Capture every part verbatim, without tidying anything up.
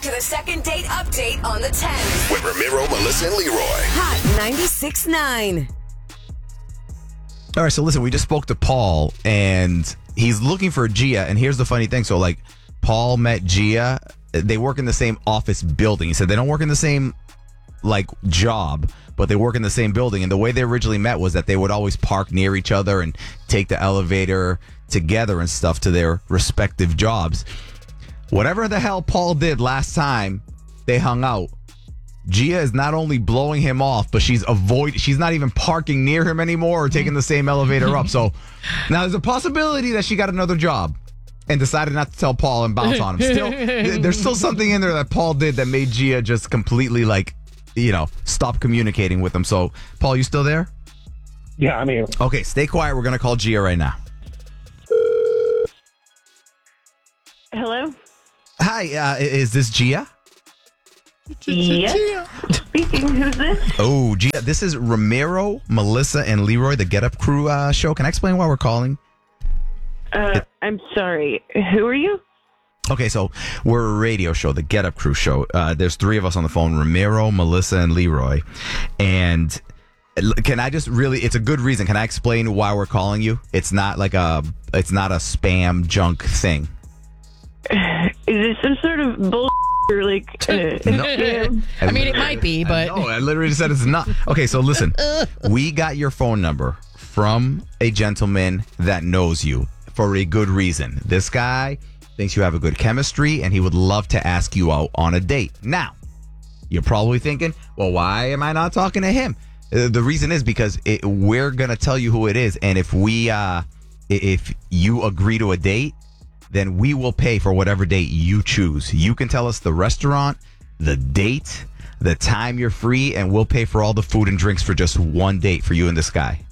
back to the second date update on the ten. With Ramiro, Melissa, and Leroy. Hot ninety-six point nine. All right, so listen, we just spoke to Paul, and he's looking for Gia, and here's the funny thing. So, like, Paul met Gia. They work in the same office building. He said they don't work in the same, like, job, but they work in the same building. And the way they originally met was that they would always park near each other and take the elevator together and stuff to their respective jobs. Whatever the hell Paul did last time they hung out, Gia is not only blowing him off, but she's avoid. She's not even parking near him anymore or taking the same elevator up. So now there's a possibility that she got another job and decided not to tell Paul and bounce on him. Still, there's still something in there that Paul did that made Gia just completely, like, you know, stop communicating with him. So, Paul, you still there? Yeah, I'm here. Okay, stay quiet. We're going to call Gia right now. Hello? Hi, uh, is this Gia? Yes. Speaking. Who's this? Oh, Gia, this is Ramiro, Melissa, and Leroy, the Get Up Crew uh, show. Can I explain why we're calling? Uh, I'm sorry. Who are you? Okay, so we're a radio show, the Get Up Crew show. Uh, there's three of us on the phone, Ramiro, Melissa, and Leroy. And can I just really, it's a good reason. Can I explain why we're calling you? It's not like a, it's not a spam junk thing. Is this some sort of bull or like uh, No. scam? I mean, it might be, but... No, I literally said it's not. Okay, so listen. We got your phone number from a gentleman that knows you for a good reason. This guy thinks you have a good chemistry, and he would love to ask you out on a date. Now, you're probably thinking, well, why am I not talking to him? Uh, The reason is because it, we're going to tell you who it is, and if we, uh, if you agree to a date, then we will pay for whatever date you choose. You can tell us the restaurant, the date, the time you're free, and we'll pay for all the food and drinks for just one date for you and this guy.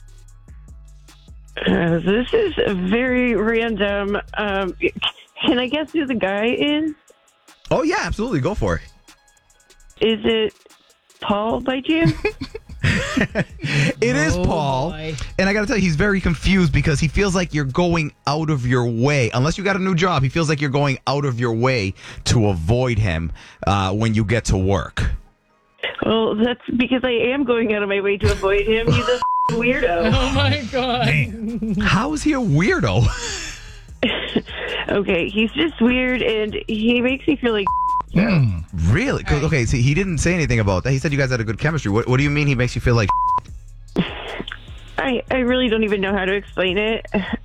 Uh, this is very random. Um, can I guess who the guy is? Oh, yeah, absolutely. Go for it. Is it Paul by chance? It is Oh, Paul. boy. And I got to tell you, he's very confused because he feels like you're going out of your way. Unless you got a new job, he feels like you're going out of your way to avoid him uh, when you get to work. Well, that's because I am going out of my way to avoid him. He's a weirdo. Oh, my God. How is he a weirdo? Okay, he's just weird, and he makes me feel like Really? 'Cause, okay, see, he didn't say anything about that. He said you guys had a good chemistry. What, what do you mean he makes you feel like I, I really don't even know how to explain it.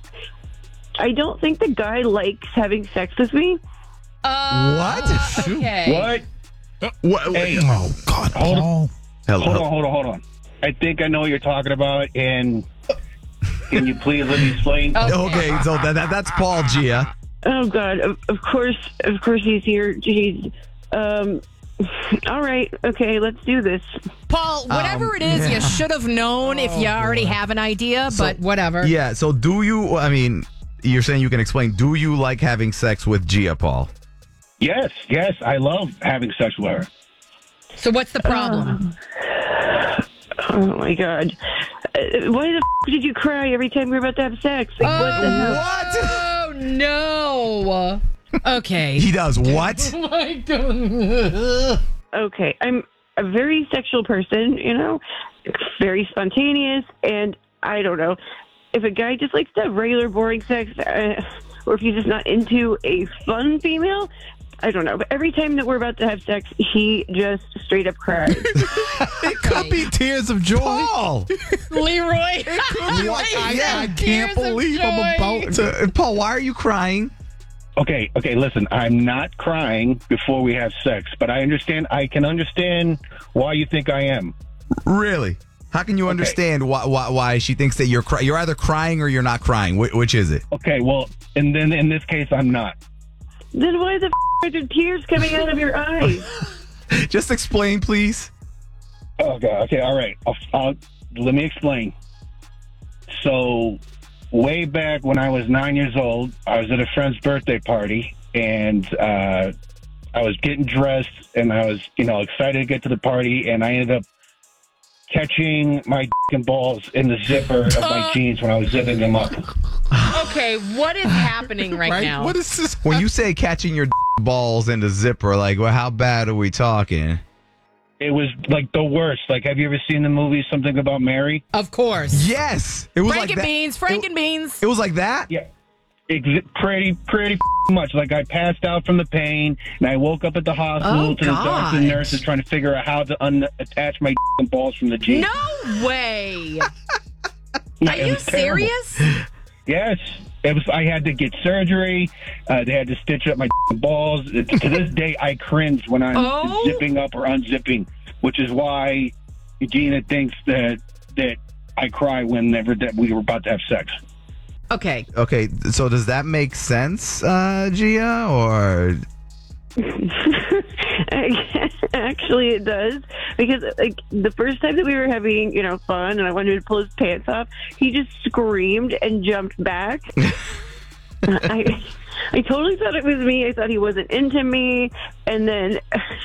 I don't think the guy likes having sex with me. Uh, What? Okay. What? What? Hey, Oh, God, Hold Paul. Hello. hold on, hold on, hold on. I think I know what you're talking about, and can you please let me explain? Oh. Okay, so that, that that's Paul, Gia. Oh God! Of, of course, of course he's here. Jeez. Um. All right. Okay. Let's do this. Paul, whatever Um, it is, yeah. you should have known if you already have an idea, but whatever. Yeah, so do you, I mean, you're saying you can explain, do you like having sex with Gia, Paul? Yes, yes, I love having sex with her. So what's the problem? Oh my God! Uh, why the f- did you cry every time we were about to have sex? Like, what the hell? Oh, no. Okay. He does what? Oh, my God. Okay, I'm a very sexual person. You know, very spontaneous, and I don't know if a guy just likes to have regular boring sex, uh, or if he's just not into a fun female. I don't know, but every time that we're about to have sex, he just straight up cries. It could be tears of joy. Paul! Leroy. Like, I, Yeah, I tears can't of believe I'm joy. about to. So, uh, Paul, why are you crying? Okay, okay, listen, I'm not crying before we have sex, but I understand, I can understand why you think I am. Really? How can you understand why, why why she thinks that you're cry- you're either crying or you're not crying? Wh- which is it? Okay, well, and then in this case, I'm not. Then why the f- are there tears coming out of your eyes? Just explain, please. Okay, okay, all right. I'll, I'll, let me explain. So, way back when I was nine years old, I was at a friend's birthday party, and uh, I was getting dressed, and I was, you know, excited to get to the party, and I ended up catching my dick and balls in the zipper of my jeans when I was zipping them up. Okay, what is happening right, Right? now? What is this? When you say catching your balls in the zipper, like, well, how bad are we talking? It was like the worst. Like, have you ever seen the movie Something About Mary? Of course. Yes, it was like that. Frankenbeans, Frankenbeans. It was like that. Yeah. Ex- pretty, pretty much. Like, I passed out from the pain, and I woke up at the hospital Oh, to the doctor and God. nurses trying to figure out how to unattach my balls from the jeans. No way. No, Are it you was terrible. serious? Yes. It was. I had to get surgery. Uh, they had to stitch up my balls. To this day, I cringe when I'm Oh. zipping up or unzipping, which is why Gina thinks that that I cry whenever that we were about to have sex. Okay. Okay, so does that make sense, uh, Gia, or Actually, it does, because like the first time that we were having, you know, fun, and I wanted to pull his pants off, he just screamed and jumped back. I, I totally thought it was me. I thought he wasn't into me, and then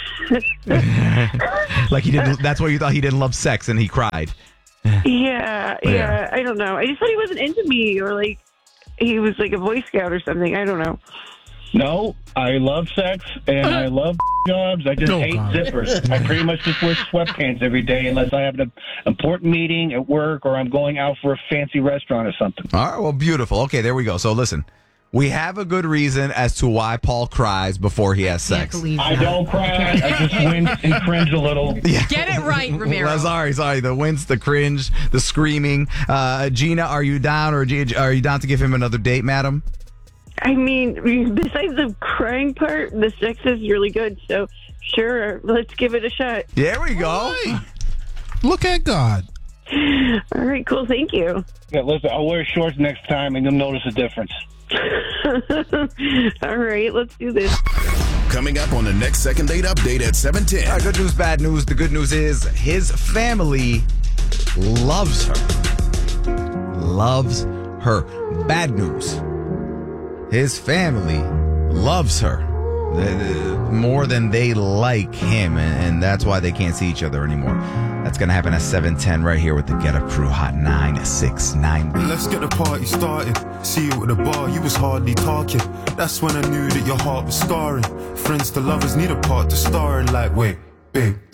like he didn't? That's why you thought he didn't love sex, and he cried. yeah, Yeah. yeah, I don't know. I just thought he wasn't into me, or like he was like a Boy Scout or something. I don't know. No, I love sex and I love jobs. I just Oh, hate God. zippers. I pretty much just wear sweatpants every day unless I have an important meeting at work or I'm going out for a fancy restaurant or something. All right, well, beautiful. Okay, there we go. So listen, we have a good reason as to why Paul cries before he has Can't sex. believe I that. don't cry. I just wince and cringe a little. Get it right, Ramiro. Well, sorry, sorry. The wince, the cringe, the screaming. Uh, Gina, are you down, or G- are you down to give him another date, madam? I mean, besides the crying part, the sex is really good. So, sure, let's give it a shot. There we go. Look at God. All right, cool. Thank you. Yeah, listen, I'll wear shorts next time and you'll notice a difference. All right, let's do this. Coming up on the next second date update at seven ten. All right, good news, bad news. The good news is his family loves her. Loves her. Bad news. His family loves her uh, more than they like him, and, and that's why they can't see each other anymore. That's going to happen at seven ten right here with the Get Up Crew Hot nine six nine. Let's get the party started. See you at the bar, you was hardly talking. That's when I knew that your heart was scarring. Friends to lovers need a part to star in. Like, wait, babe,